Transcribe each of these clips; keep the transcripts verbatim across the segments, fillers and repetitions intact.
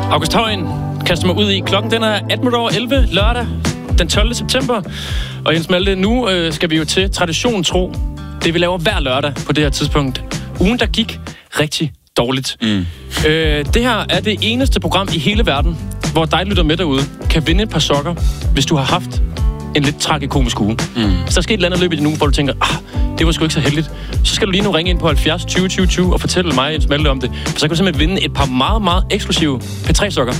August Højen kaster mig ud i. Klokken den er atten minutter over elleve lørdag den tolvte september. Og Jens Malte, nu øh, skal vi jo til tradition tro. Det vi laver hver lørdag på det her tidspunkt. Ugen, der gik rigtig dårligt. Mm. Øh, det her er det eneste program i hele verden, hvor dig, lytter med derude, kan vinde et par sokker, hvis du har haft en lidt tragikomisk uge. Mm. Hvis der sker et eller andet løb i din uge, hvor du tænker, ah, det var sgu ikke så heldigt, så skal du lige nu ringe ind på halvfjerds tyve tyve tyve og fortælle mig, Jens Malte, om det. For så kan du simpelthen vinde et par meget, meget eksklusive P tre sokker.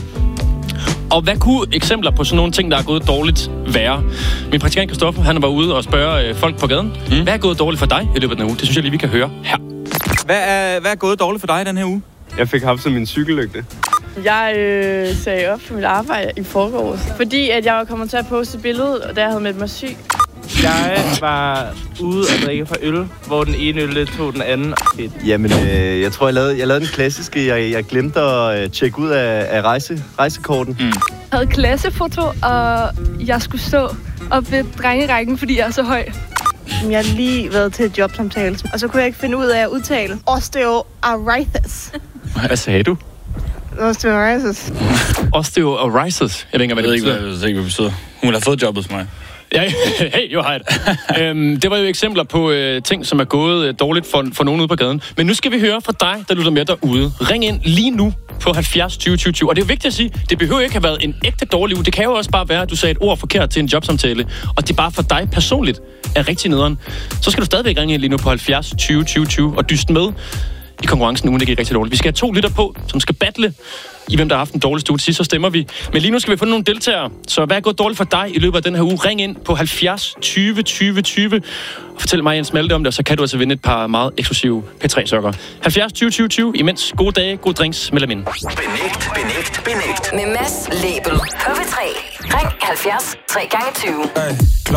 Og hvad kunne eksempler på sådan nogle ting, der er gået dårligt, være? Min praktikant Kristoffer, han var ude og spørge øh, folk på gaden. Mm. Hvad er gået dårligt for dig i løbet af den uge? Det synes jeg lige, vi kan høre her. Hvad er, hvad er gået dårligt for dig den her uge? Jeg fik haft som min cykellygte. Jeg øh, sagde op for mit arbejde i forgårs, fordi at jeg var kommet til at poste billedet, og der havde meldt mig syg. Jeg var ude og drikke fra øl, hvor den ene øl tog den anden. Jamen, øh, jeg tror, jeg lavede, jeg lavede den klassiske. Jeg, jeg glemte at øh, tjekke ud af, af rejse, rejsekorten. Mm. Jeg havde klassefoto, og jeg skulle stå op ved drengerækken, fordi jeg er så høj. Jeg har lige været til et jobsamtale, og så kunne jeg ikke finde ud af at udtale osteoarthritis. Hvad sagde du? Osteoarthritis. Osteoarthritis. Jeg ved ikke, hvad det betyder. Jeg ved ikke, hvad det betyder. Hun har fået jobbet for mig. Ja, hey, jo, hej. øhm, det var jo eksempler på øh, ting, som er gået øh, dårligt for, for nogen ude på gaden. Men nu skal vi høre fra dig, der lytter med derude. Ring ind lige nu på halvfjerds tyve tyve tyve. Og det er jo vigtigt at sige, det behøver ikke have været en ægte dårlig uge. Det kan jo også bare være, at du sagde et ord forkert til en jobsamtale, og det bare for dig personligt er rigtig nederen. Så skal du stadigvæk ringe ind lige nu på halvfjerds tyve tyve tyve og dyste med i konkurrencen ugen, det gik rigtig dårligt. Vi skal have to lytter på, som skal battle i hvem der har haft den dårligste uge. Til sidst, så stemmer vi. Men lige nu skal vi få nogle deltagere. Så hvad er gået dårligt for dig i løbet af den her uge? Ring ind på halvfjerds tyve tyve tyve og fortæl mig, Jens Malte, om det, og så kan du altså vinde et par meget eksklusive P tre sokker. halvfjerds tyve tyve tyve. Imens gode dage, gode drinks, mellem ind. Benægt, benægt, benægt. Med Mads Lebel på P tre. Ring halvfjerds tre gange tyve.